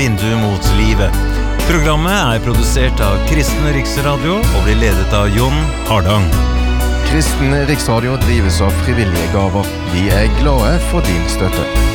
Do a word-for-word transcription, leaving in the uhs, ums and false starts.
vindu mot livet. Programmet er produsert av Kristen Riksradio og blir ledet av Jon Hardang. Kristen Riksradio drives av frivillige gaver. Vi er glade for din støtte.